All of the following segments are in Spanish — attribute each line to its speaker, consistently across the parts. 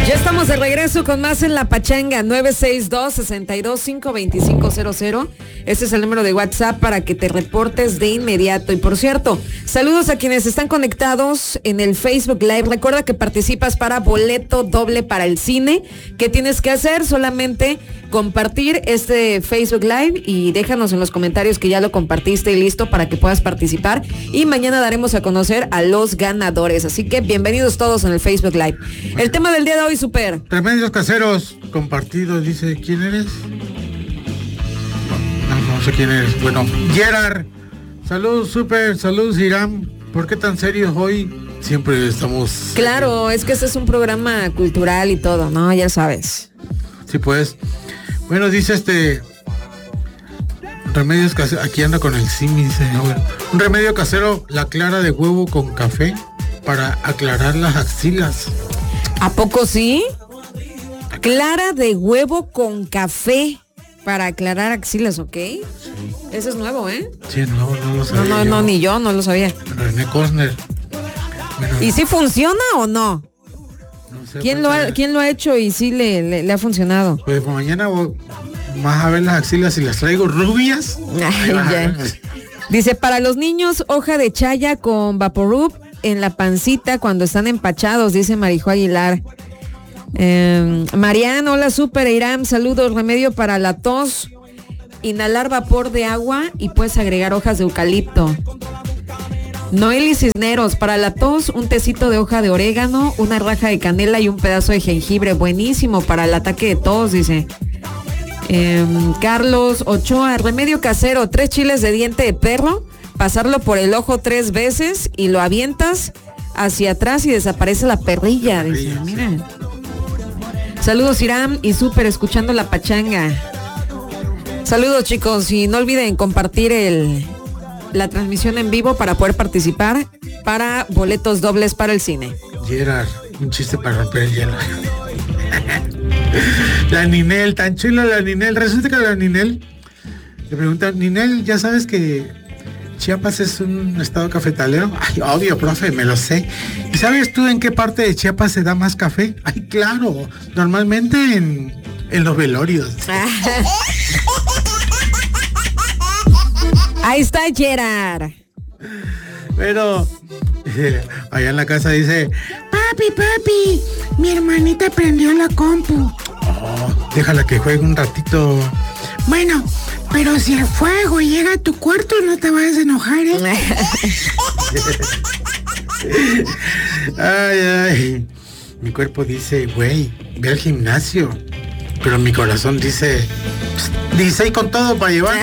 Speaker 1: Ya estamos de regreso con más en La Pachanga, 962-625-2500. Ese es el número de WhatsApp para que te reportes de inmediato. Y por cierto, saludos a quienes están conectados en el Facebook Live. Recuerda que participas para boleto doble para el cine. ¿Qué tienes que hacer? Solamente compartir este Facebook Live y déjanos en los comentarios que ya lo compartiste y listo para que puedas participar. Y mañana daremos a conocer a los ganadores. Así que bienvenidos todos en el Facebook Live. El tema del día de hoy, Super.
Speaker 2: Remedios caseros compartidos, dice, ¿quién eres? No sé quién eres. Bueno, Gerard. Saludos, Super. Saludos, Irán. ¿Por qué tan serios hoy? Siempre estamos...
Speaker 1: Claro, es que este es un programa cultural y todo, ¿no? Ya sabes.
Speaker 2: Sí, pues. Bueno, dice remedios caseros. Aquí anda con el simi, dice. Un remedio casero, la clara de huevo con café para aclarar las axilas.
Speaker 1: ¿A poco sí? Clara de huevo con café para aclarar axilas, ¿ok? Sí. Eso es nuevo, ¿eh?
Speaker 2: Sí, no lo sabía.
Speaker 1: No, ni yo no lo sabía.
Speaker 2: René Cosner. Bueno,
Speaker 1: ¿y si funciona o no?
Speaker 2: No sé.
Speaker 1: ¿Quién lo ha hecho y sí le ha funcionado?
Speaker 2: Pues mañana vas a ver las axilas y las traigo rubias.
Speaker 1: Ay, ya. Dice, para los niños, hoja de chaya con Vaporub en la pancita cuando están empachados, dice Marijo Aguilar. Mariano, hola, Super. Irán, saludos. Remedio para la tos, inhalar vapor de agua y puedes agregar hojas de eucalipto. Noeli Cisneros, para la tos, un tecito de hoja de orégano, una raja de canela y un pedazo de jengibre. Buenísimo para el ataque de tos, dice. Carlos Ochoa, remedio casero, 3 chiles de diente de perro, pasarlo por el ojo 3 veces y lo avientas hacia atrás y desaparece la perrilla, dice. Miren. Saludos, Irán y Super, escuchando La Pachanga. Saludos, chicos, y no olviden compartir la transmisión en vivo para poder participar para boletos dobles para el cine.
Speaker 2: Gerard, un chiste para romper el hielo. La Ninel, tan chula la Ninel. Resulta que la Ninel le pregunta, Ninel, ¿ya sabes que Chiapas es un estado cafetalero? Ay, obvio, profe, me lo sé. ¿Y sabes tú en qué parte de Chiapas se da más café? Ay, claro, normalmente en los velorios.
Speaker 1: Ahí está Gerard.
Speaker 2: Pero allá en la casa dice, papi, mi hermanita prendió la compu. Oh, déjala que juegue un ratito. Bueno, pero si el fuego llega a tu cuarto, no te vayas a enojar, ¿eh? Ay. Mi cuerpo dice, güey, ve al gimnasio. Pero mi corazón dice, 16 con todo para llevar.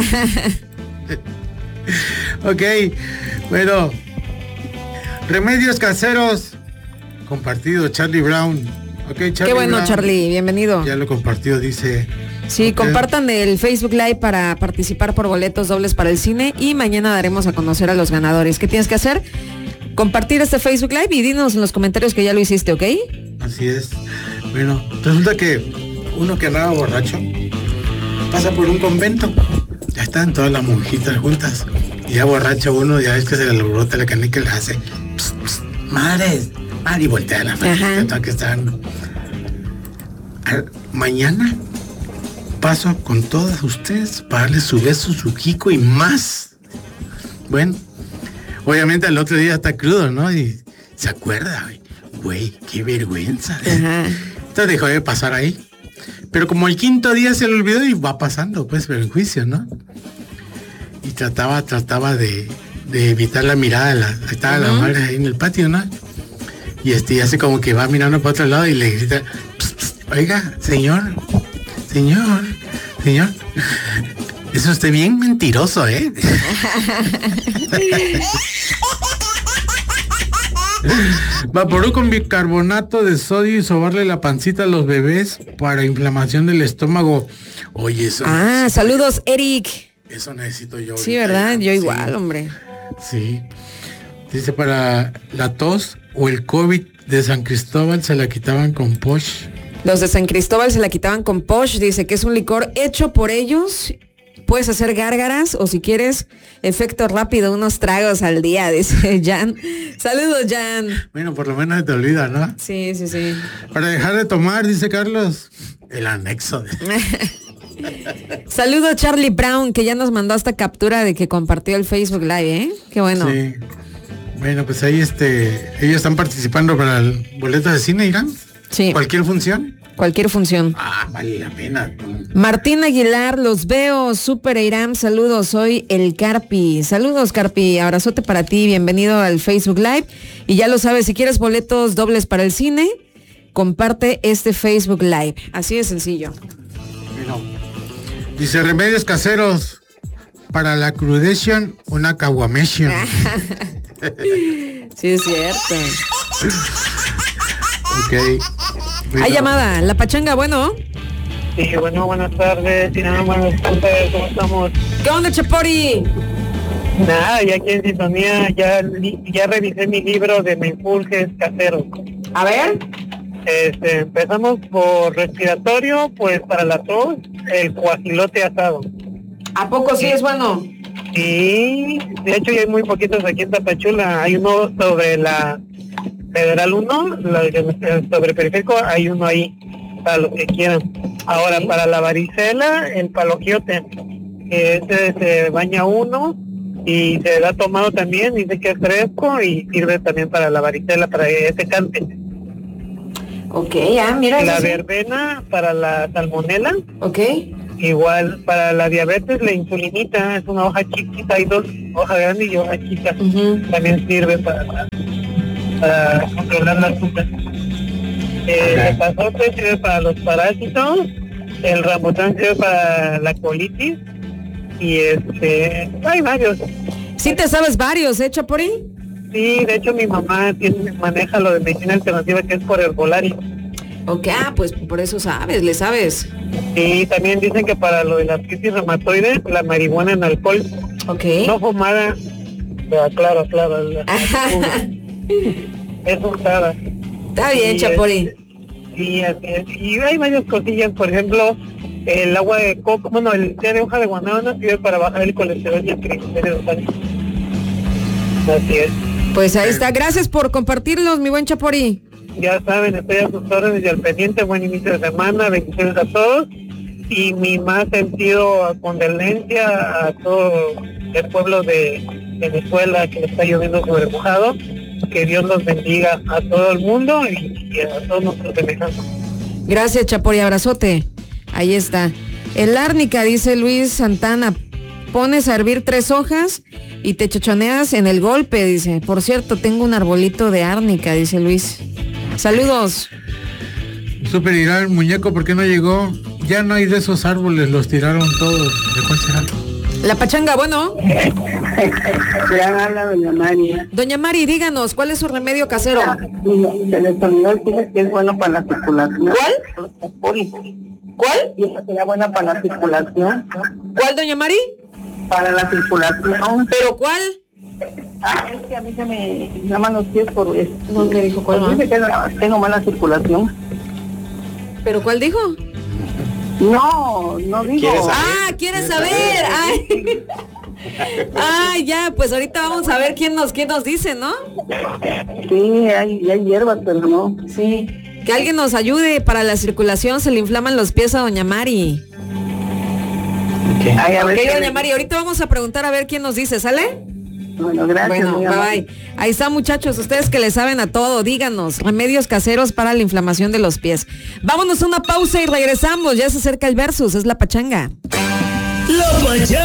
Speaker 2: Ok, bueno. Remedios caseros compartido, Charlie Brown. Okay, Charlie.
Speaker 1: Qué bueno,
Speaker 2: Brown.
Speaker 1: Charlie, bienvenido.
Speaker 2: Ya lo compartió, dice.
Speaker 1: Sí, compartan el Facebook Live para participar por boletos dobles para el cine y mañana daremos a conocer a los ganadores. ¿Qué tienes que hacer? Compartir este Facebook Live y dinos en los comentarios que ya lo hiciste, ¿ok?
Speaker 2: Así es. Bueno, resulta que uno que andaba borracho pasa por un convento. Ya están todas las monjitas juntas. Y ya borracho uno, ya ves que se le brota la canica y le hace madre, y voltea la monjita que están. Mañana paso con todas ustedes para darles su beso, su jico y más. Bueno, obviamente al otro día está crudo, ¿no? Y se acuerda, güey, qué vergüenza. Entonces dejó de pasar ahí. Pero como el quinto día se le olvidó y va pasando, pues, pero en juicio, ¿no? Y trataba de evitar la mirada, estaba la madre ahí en el patio, ¿no? Y hace como que va mirando para otro lado y le grita, oiga, señor, es usted bien mentiroso, ¿eh? Vaporú con bicarbonato de sodio y sobarle la pancita a los bebés para inflamación del estómago. Oye, eso.
Speaker 1: Saludos, Eric.
Speaker 2: Eso necesito yo.
Speaker 1: Sí, ¿verdad? Yo igual, hombre.
Speaker 2: Sí. Dice, para la tos o el COVID de San Cristóbal se la quitaban con Posh.
Speaker 1: Los de San Cristóbal se la quitaban con Posh. Dice que es un licor hecho por ellos puedes hacer gárgaras o si quieres, efecto rápido, unos tragos al día, dice Jan. Saludos, Jan.
Speaker 2: Bueno, por lo menos te olvida, ¿no?
Speaker 1: Sí.
Speaker 2: Para dejar de tomar, dice Carlos, el anexo.
Speaker 1: Saludos, Charlie Brown, que ya nos mandó esta captura de que compartió el Facebook Live, ¿eh? Qué bueno.
Speaker 2: Sí. Bueno, pues ahí ellos están participando para el boleto de cine, Irán.
Speaker 1: Sí.
Speaker 2: ¿Cualquier función?
Speaker 1: Cualquier función.
Speaker 2: Vale la pena.
Speaker 1: Martín Aguilar, los veo, súper Irán, saludos, soy el Carpi. Saludos, Carpi, abrazote para ti, bienvenido al Facebook Live. Y ya lo sabes, si quieres boletos dobles para el cine, comparte este Facebook Live. Así de sencillo.
Speaker 2: Bueno, dice remedios caseros para la crudation, una caguamation.
Speaker 1: Sí, es cierto.
Speaker 2: Ok.
Speaker 1: Hay llamada, La Pachanga, bueno.
Speaker 3: Sí, bueno, buenas tardes. Buenas tardes, ¿cómo estamos?
Speaker 1: ¿Qué onda, Chapori?
Speaker 3: Nada, ya aquí en sintonía, ya revisé mi libro de menjurjes caseros.
Speaker 1: A ver.
Speaker 3: Empezamos por respiratorio, pues para la tos, el cuajilote asado.
Speaker 1: ¿A poco sí es bueno?
Speaker 3: Sí, de hecho ya hay muy poquitos aquí en Tapachula. Hay uno sobre la Federal 1, sobre Periférico, hay uno ahí, para los que quieran. Ahora, para la varicela, el palogiote, ese se baña uno y se da tomado también, dice que es fresco y sirve también para la varicela, para ese cante.
Speaker 1: Ok, mira.
Speaker 3: La verbena para la salmonela.
Speaker 1: Ok.
Speaker 3: Igual, para la diabetes, la insulinita, es una hoja chiquita, hay 2 hojas grandes y hoja chica. También sirve para controlar la azúcar. El pasote sirve para los parásitos, el rambután sirve para la colitis y hay varios.
Speaker 1: Sí te sabes varios, Chapori.
Speaker 3: Sí, de hecho mi mamá maneja lo de medicina alternativa, que es por herbolario.
Speaker 1: Ok, pues por eso le sabes.
Speaker 3: Y también dicen que para lo de la artritis reumatoide, la marihuana en alcohol.
Speaker 1: Ok.
Speaker 3: No fumada, claro. Es usada.
Speaker 1: Está bien, Chapori.
Speaker 3: Sí, así es. Y hay varias cosillas, por ejemplo, el agua de coco, el té de hoja de guanábana sirve para bajar el colesterol y el triglicéridos. Así es.
Speaker 1: Pues ahí está. Gracias por compartirlos, mi buen Chapori.
Speaker 3: Ya saben, estoy a sus órdenes y al pendiente. Buen inicio de semana, bendiciones a todos. Y mi más sentido condolencia a todo el pueblo de Venezuela que le está lloviendo sobre mojado. Que Dios los bendiga a todo el mundo y a todos nuestros semejantes.
Speaker 1: Gracias, Chapori, abrazote. Ahí está. El árnica, dice Luis Santana, pones a hervir 3 hojas y te chochoneas en el golpe, dice. Por cierto, tengo un arbolito de árnica, dice Luis. Saludos.
Speaker 2: Super Irán, muñeco, ¿por qué no llegó? Ya no hay de esos árboles, los tiraron todos. ¿De cuál será?
Speaker 1: La Pachanga, bueno.
Speaker 4: Ya habla doña Mari.
Speaker 1: Doña Mari, díganos, ¿cuál es su remedio casero?
Speaker 4: Se le olvidó decirles que es bueno para la circulación.
Speaker 1: ¿Cuál? ¿Cuál?
Speaker 4: Y eso sería buena para la circulación.
Speaker 1: ¿Cuál, doña Mari?
Speaker 4: Para la circulación.
Speaker 1: ¿Pero cuál?
Speaker 4: Es que a mí se me llaman los pies por eso.
Speaker 1: No me dijo cuál.
Speaker 4: Dice que tengo mala circulación.
Speaker 1: ¿Pero cuál dijo?
Speaker 4: No digo.
Speaker 1: ¿Quieres saber? Ya, pues ahorita vamos a ver quién nos dice, ¿no?
Speaker 4: Sí, hay hierbas, pero no.
Speaker 1: Sí. Que alguien nos ayude para la circulación, se le inflaman los pies a doña Mari. Ok, doña Mari, ahorita vamos a preguntar a ver quién nos dice, ¿sale?
Speaker 4: Bueno, gracias.
Speaker 1: Bueno, bye. Ahí está, muchachos, ustedes que le saben a todo, díganos, remedios caseros para la inflamación de los pies. Vámonos a una pausa y regresamos, ya se acerca el versus, es La Pachanga.
Speaker 5: La Pachanga.